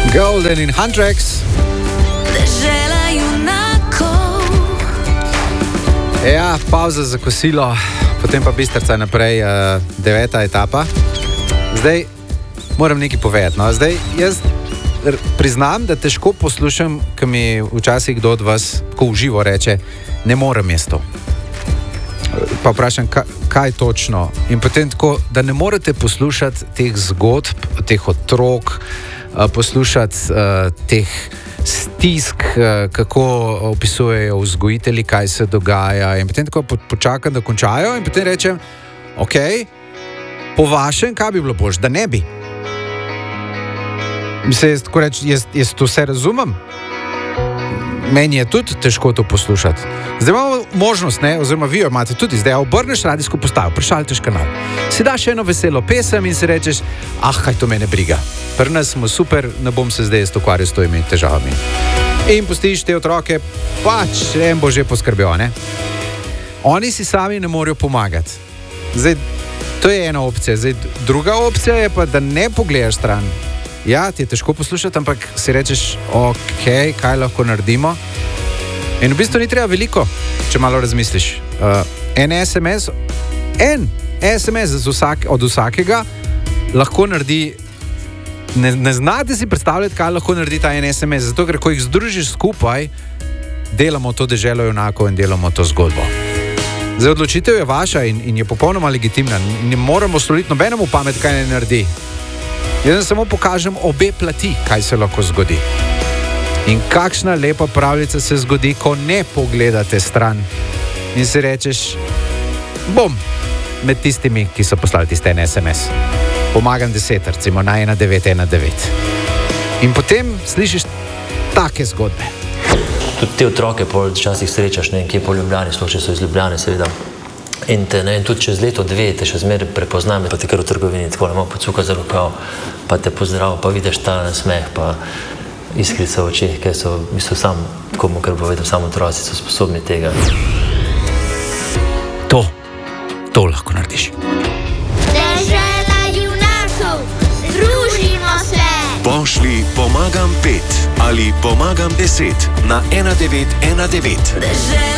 Golden in Huntrax. Ja, pauza za kosilo, potem pa Bistrica naprej, 9. etapa. Zdaj moram nekaj povedati. No? Zdaj jaz priznam, da težko poslušam, ko mi včasih kdo od vas tako v živo reče, ne morem jaz to. Pa vprašam, kaj točno. In potem tako, da ne morete poslušati teh zgodb, teh otrok, poslušati teh stisk, kako opisujejo vzgojitelji, kaj se dogaja. In potem tako počakam, da končajo in potem rečem, ok, po vašem, kaj bi bilo boljše, da ne bi. Mislim, jaz to vse razumem. Meni je tudi težko to poslušati. Zdaj imamo možnost, ne, oziroma vi jo imate tudi, zdaj obrneš radijsko postajo, prešalteš kanal. Si daš eno veselo pesem in si rečeš, kaj to mene briga. Pri nas smo super, ne bom se zdaj ukvarjal s temi težavami. In pustiš te otroke, pač en bo že poskrbel, ne. Oni si sami ne morejo pomagati. Zdaj, to je ena opcija. Zdaj, druga opcija je pa, da ne pogledaš stran. Ja, ti je težko poslušati, ampak si rečeš, ok, kaj lahko naredimo. In v bistvu ni treba veliko, če malo razmisliš. En SMS od vsakega lahko naredi, ne znate si predstavljati, kaj lahko naredi ta en SMS, zato ker ko jih združiš skupaj, delamo to deželo junakov in delamo to zgodbo. Zdaj, odločitev je vaša in je popolnoma legitimna. Ne moramo stoliti nobenemu pamet, kaj ne naredi. Jaz samo pokažem obe plati, kaj se lahko zgodi. In kakšna lepa pravljica se zgodi, ko ne pogledate stran in si rečeš, bom med tistimi, ki so poslali tiste en SMS. Pomagam 10, recimo na 1919. In potem slišiš take zgodbe. Tudi te otroke včasih srečaš, nekje po Ljubljani, sploh če so iz Ljubljane, seveda. In tudi čez leto, dve te še zmeraj prepoznam, pa te kar v trgovini tako malo pocuka za rokav, pa te pozdrav, pa vidiš ta smeh, pa iskrica v očeh, ker so, mislim, sam, tako bom kar povedal, samo otroci so sposobni tega. To lahko narediš. Dežela junakov, združimo se! Pošli pomagam 5 ali pomagam 10 na 1919.